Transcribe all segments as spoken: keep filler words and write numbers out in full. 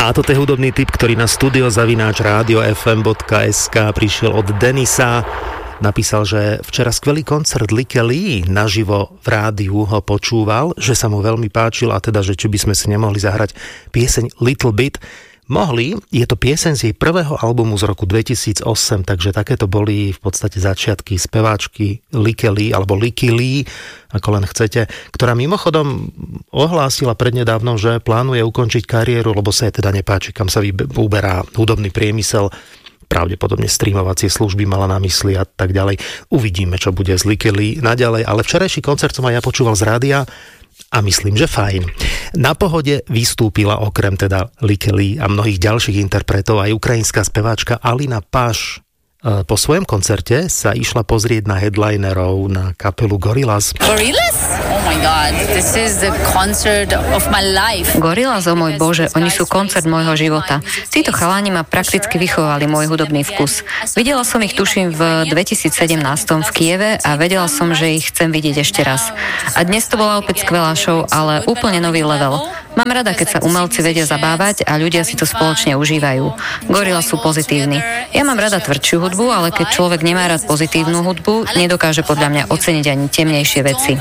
A toto je hudobný tip, ktorý na studio zavináč rádio ef em bodka es ká prišiel od Denisa. Napísal, že včera skvelý koncert Like Lee naživo v rádiu ho počúval, že sa mu veľmi páčil a teda, že či by sme si nemohli zahrať pieseň Little Bit. Mohli, je to pieseň z jej prvého albumu z roku dvetisícosem, takže takéto boli v podstate začiatky speváčky Like Lee, alebo Liky Lee, ako len chcete, ktorá mimochodom ohlásila prednedávnom, že plánuje ukončiť kariéru, lebo sa jej teda nepáči, kam sa uberá hudobný priemysel. Pravdepodobne streamovacie služby mala na mysli a tak ďalej. Uvidíme, čo bude z Like Lee naďalej, ale včerajší koncert som aj ja počúval z rádia a myslím, že fajn. Na Pohode vystúpila okrem teda Like Lee a mnohých ďalších interpretov aj ukrajinská speváčka Alina Paš. Po svojom koncerte sa išla pozrieť na headlinerov, na kapelu Gorillaz. Gorillaz? Oh my god, this is the concert of my life. Gorillaz, oh môj Bože, oni sú koncert môjho života. Títo chaláni ma prakticky vychovali môj hudobný vkus. Videla som ich, tuším, v dvetisícsedemnásť v Kieve a vedela som, že ich chcem vidieť ešte raz. A dnes to bola opäť skvelá show, ale úplne nový level. Mám rada, keď sa umelci vedia zabávať a ľudia si to spoločne užívajú. Gorillaz sú pozitívni. Ja mám rada tvrdšiu hudbu, ale keď človek nemá rád pozitívnu hudbu, nedokáže podľa mňa oceniť ani temnejšie veci.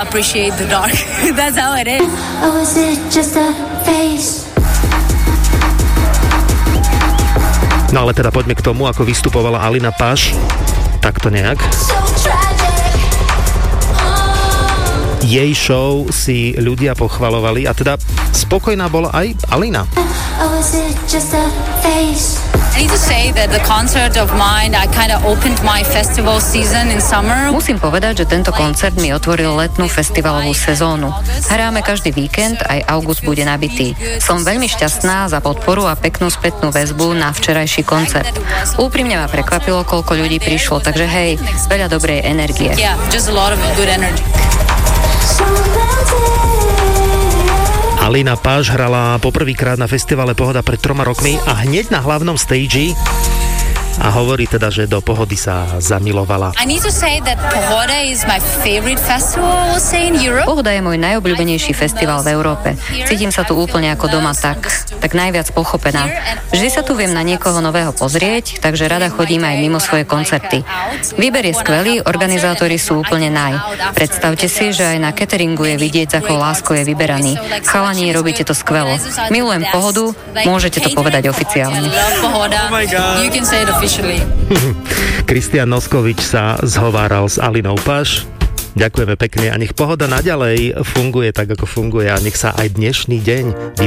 No ale teda poďme k tomu, ako vystupovala Alina Paš. Takto nejak. Jej show si ľudia pochvalovali a teda spokojná bola aj Alina. Musím povedať, že tento koncert mi otvoril letnú festivalovú sezónu. Hráme každý víkend, aj august bude nabitý. Som veľmi šťastná za podporu a peknú spätnú väzbu na včerajší koncert. Úprimne ma prekvapilo, koľko ľudí prišlo, takže hej, veľa dobrej energie. Yeah, just a lot of good energy. Alina Paš hrala poprvýkrát na festivale Pohoda pred troma rokmi a hneď na hlavnom stage a hovorí teda, že do Pohody sa zamilovala. I need to say that Pohoda is my favorite festival, I will say, in Europe. Pohoda je môj najobľúbenejší festival v Európe. Cítim sa tu úplne ako doma, tak, tak najviac pochopená. Vždy sa tu viem na niekoho nového pozrieť, takže rada chodím aj mimo svoje koncerty. Výber je skvelý, organizátori sú úplne naj. Predstavte si, že aj na cateringu je vidieť, ako lásko je vyberaný. Chalani, robíte to skvelo. Milujem Pohodu, môžete to povedať oficiálne. Kristián Noskovič sa zhováral s Alinou Paš. Ďakujeme pekne a nech Pohoda naďalej funguje tak, ako funguje a nech sa aj dnešný deň